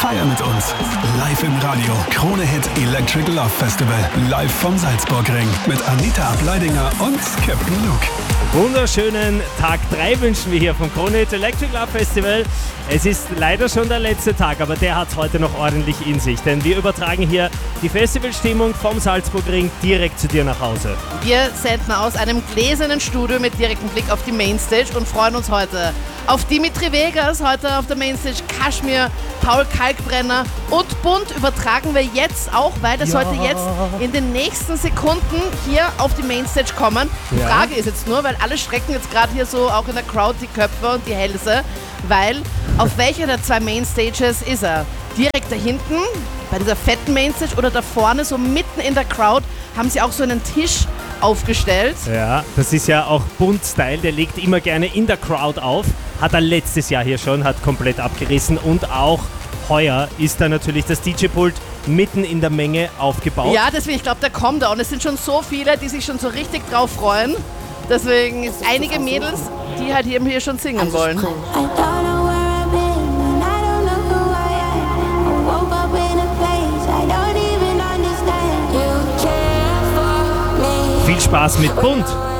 Feier mit uns. Live im Radio. Krone Hit Electric Love Festival. Live vom Salzburgring. Mit Anita Ableidinger und Captain Luke. Wunderschönen Tag 3 wünschen wir hier vom Krone Hit Electric Love Festival. Es ist leider schon der letzte Tag, aber der hat es heute noch ordentlich in sich. Denn wir übertragen hier die Festivalstimmung vom Salzburgring direkt zu dir nach Hause. Wir senden aus einem gläsernen Studio mit direktem Blick auf die Mainstage und freuen uns heute auf Dimitri Vegas, heute auf der Mainstage Kashmir, Paul Kalkbrenner und Bunt übertragen wir jetzt auch, weil das heute jetzt in den nächsten Sekunden hier auf die Mainstage kommen. Die Frage ist jetzt nur, weil alle strecken jetzt gerade hier so auch in der Crowd die Köpfe und die Hälse, weil auf welcher der zwei Mainstages ist er? Direkt da hinten, bei dieser fetten Mainstage oder da vorne, so mitten in der Crowd, haben sie auch so einen Tisch aufgestellt. Ja, das ist ja auch Bunt-Style, der legt immer gerne in der Crowd auf. Hat er letztes Jahr hier schon, hat komplett abgerissen und auch heuer ist da natürlich das DJ-Pult mitten in der Menge aufgebaut. Ja, deswegen, ich glaube, der kommt da und es sind schon so viele, die sich schon so richtig drauf freuen. Deswegen ist einige Mädels, die halt hier schon singen wollen. Viel Spaß mit Bunt!